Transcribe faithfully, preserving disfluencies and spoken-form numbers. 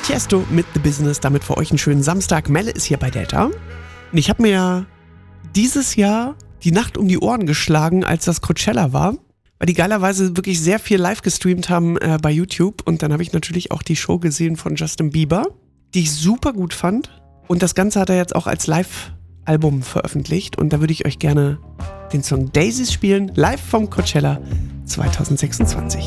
Tiesto mit The Business, damit für euch einen schönen Samstag. Melle ist hier bei Delta. Und ich habe mir ja dieses Jahr die Nacht um die Ohren geschlagen, als das Coachella war, weil die geilerweise wirklich sehr viel live gestreamt haben äh, bei YouTube. Und dann habe ich natürlich auch die Show gesehen von Justin Bieber, die ich super gut fand. Und das Ganze hat er jetzt auch als Live-Album veröffentlicht. Und da würde ich euch gerne den Song Daisies spielen, live vom Coachella zwanzig sechsundzwanzig.